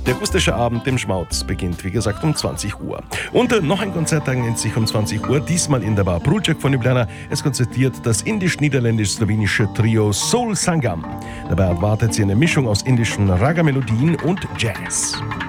Der akustische Abend im Schmautz beginnt, wie gesagt, um 20 Uhr. Und noch ein Konzerttag nennt sich um 20 Uhr, diesmal in der Bar Prulček von Ljubljana. Es konzertiert das indisch-niederländisch-slowenische Trio Soul Sangam. Dabei erwartet sie eine Mischung aus indischen Raga-Melodien und Jazz.